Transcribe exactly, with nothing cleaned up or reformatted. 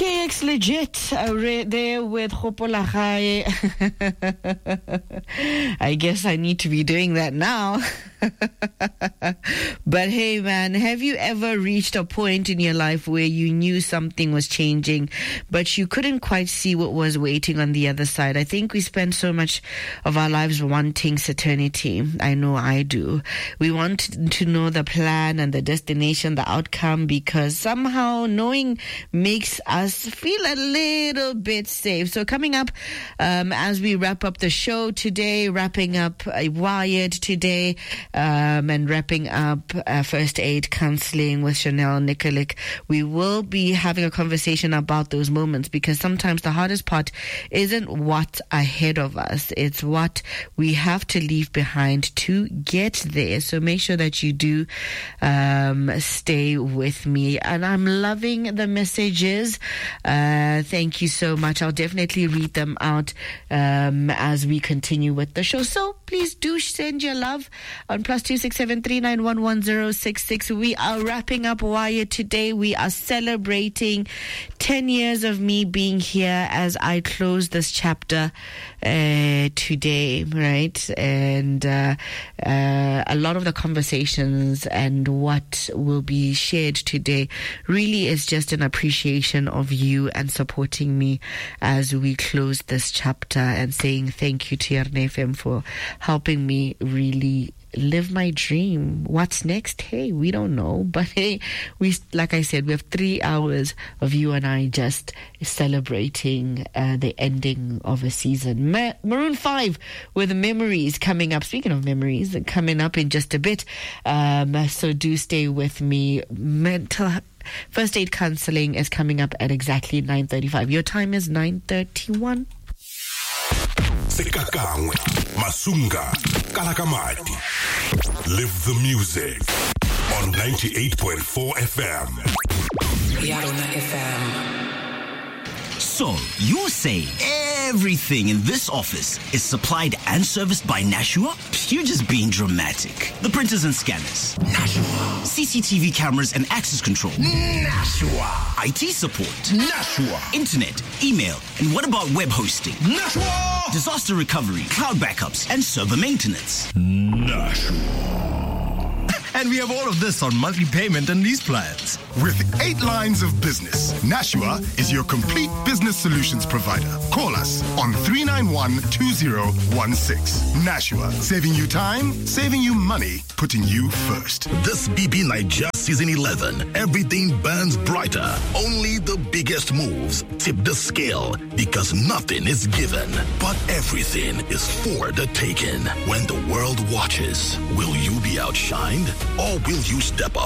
K X Legit, uh, right there with Hopola Gai. I guess I need to be doing that now. But hey, man, have you ever reached a point in your life where you knew something was changing, but you couldn't quite see what was waiting on the other side? I think we spend so much of our lives wanting certainty. I know I do. We want to know the plan and the destination, the outcome, because somehow knowing makes us feel a little bit safe. So coming up, um, as we wrap up the show today, wrapping up uh, Wired today, um, and wrapping up uh, First Aid Counseling with Chanel Nikolic, we will be having a conversation about those moments, because sometimes the hardest part isn't what's ahead of us. It's what we have to leave behind to get there. So make sure that you do um, stay with me. And I'm loving the messages. Uh, thank you so much. I'll definitely read them out um, as we continue with the show. So please do send your love on plus two six seven three nine one one zero six six. We are wrapping up Wired today. We are celebrating ten years of me being here as I close this chapter uh, today, right? And uh, uh, a lot of the conversations and what will be shared today really is just an appreciation of you and supporting me as we close this chapter, and saying thank you to Yarn F M for helping me really live my dream. What's next? Hey, we don't know. But hey, we, like I said, we have three hours of you and I just celebrating uh, the ending of a season. Ma- Maroon five with Memories coming up. Speaking of memories, coming up in just a bit. Um, so do stay with me. Mental First Aid Counseling is coming up at exactly nine thirty-five. Your time is nine thirty-one. Sekakangwe, Masunga, Kalakamati. Live the music on ninety-eight point four F M. Yarona F M. So, you say everything in this office is supplied and serviced by Nashua? You're just being dramatic. The printers and scanners. Nashua. C C T V cameras and access control. Nashua. I T support. Nashua. Internet, email, and what about web hosting? Nashua. Disaster recovery, cloud backups, and server maintenance. Nashua. And we have all of this on monthly payment and lease plans. With eight lines of business, Nashua is your complete business solutions provider. Call us on three nine one two zero one six. Nashua, saving you time, saving you money, putting you first. This B B Nigeria Season eleven, everything burns brighter. Only the biggest moves tip the scale, because nothing is given, but everything is for the taking. When the world watches, will you be outshined, or will you step up